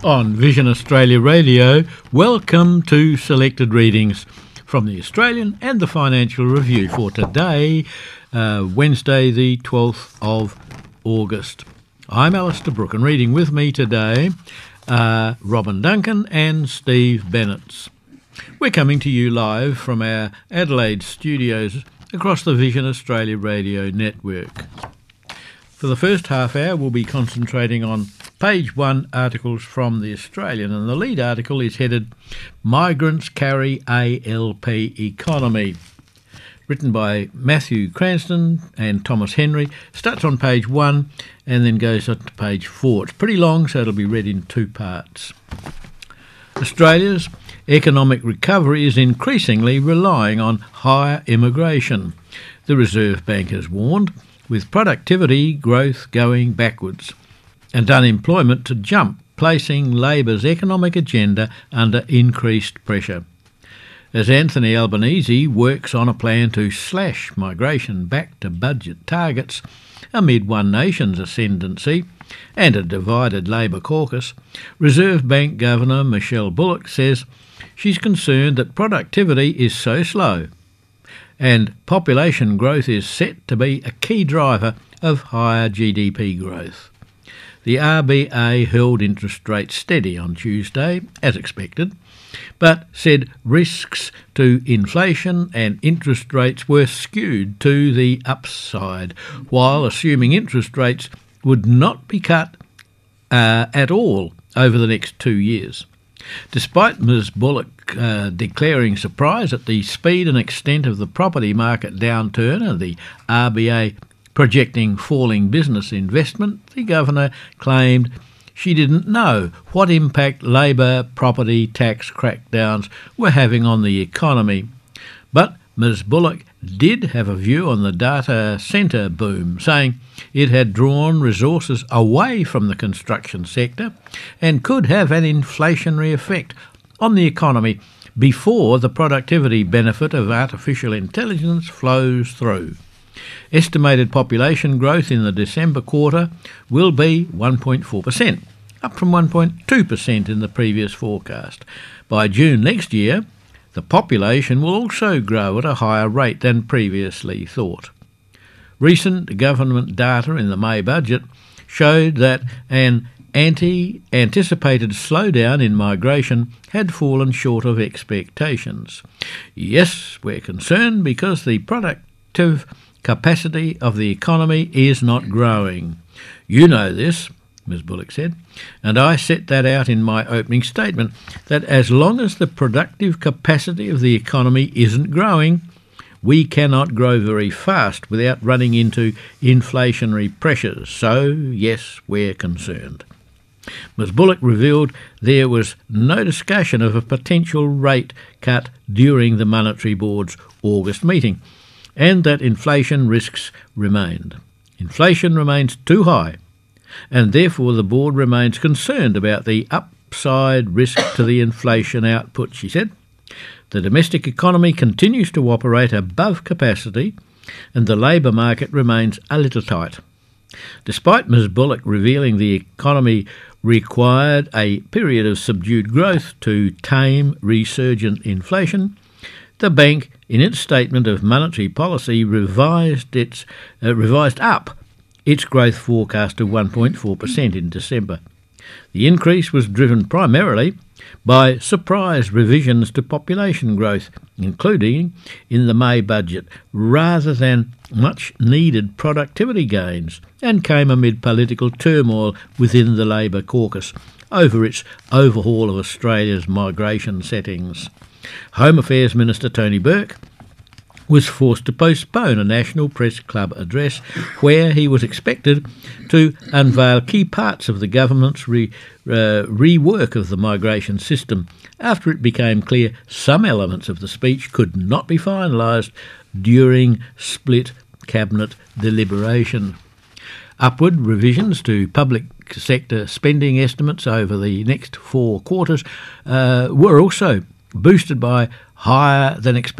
On Vision Australia Radio, welcome to selected readings from the Australian and the Financial Review for today, Wednesday the 12th of August. I'm Alistair Brooke, and reading with me today are Robin Duncan and Steve Bennett. We're coming to you live from our Adelaide studios across the Vision Australia Radio network. For the first half hour, we'll be concentrating on page 1 articles from the Australian, and the lead article is headed Migrants Carry ALP Economy, written by Matthew Cranston and Thomas Henry. Starts on page 1 and then goes up to page 4. It's pretty long, so it'll be read in two parts. Australia's economic recovery is increasingly relying on higher immigration, the Reserve Bank has warned, with productivity growth going backwards and unemployment to jump, placing Labor's economic agenda under increased pressure. As Anthony Albanese works on a plan to slash migration back to budget targets amid One Nation's ascendancy and a divided Labor caucus, Reserve Bank Governor Michelle Bullock says she's concerned that productivity is so slow and population growth is set to be a key driver of higher GDP growth. The RBA held interest rates steady on Tuesday, as expected, but said risks to inflation and interest rates were skewed to the upside, while assuming interest rates would not be cut at all over the next 2 years. Despite Ms Bullock declaring surprise at the speed and extent of the property market downturn and the RBA projecting falling business investment, the Governor claimed she didn't know what impact Labor property tax crackdowns were having on the economy. But Ms Bullock did have a view on the data centre boom, saying it had drawn resources away from the construction sector and could have an inflationary effect on the economy before the productivity benefit of artificial intelligence flows through. Estimated population growth in the December quarter will be 1.4%, up from 1.2% in the previous forecast. By June next year, the population will also grow at a higher rate than previously thought. Recent government data in the May budget showed that an anticipated slowdown in migration had fallen short of expectations. Yes, we're concerned because the productive capacity of the economy is not growing. You know this, Ms Bullock said, and I set that out in my opening statement, that as long as the productive capacity of the economy isn't growing, we cannot grow very fast without running into inflationary pressures. So, yes, we're concerned. Ms Bullock revealed there was no discussion of a potential rate cut during the Monetary Board's August meeting, and that inflation risks remained. Inflation remains too high, and therefore the board remains concerned about the upside risk to the inflation output, she said. The domestic economy continues to operate above capacity, and the labour market remains a little tight. Despite Ms Bullock revealing the economy required a period of subdued growth to tame resurgent inflation, the bank, in its statement of monetary policy, revised up its growth forecast to 1.4% in December. The increase was driven primarily by surprise revisions to population growth, including in the May budget, rather than much-needed productivity gains, and came amid political turmoil within the Labor caucus over its overhaul of Australia's migration settings. Home Affairs Minister Tony Burke was forced to postpone a National Press Club address where he was expected to unveil key parts of the government's rework of the migration system after it became clear some elements of the speech could not be finalised during split cabinet deliberation. Upward revisions to public sector spending estimates over the next 4 quarters were also boosted by higher than expected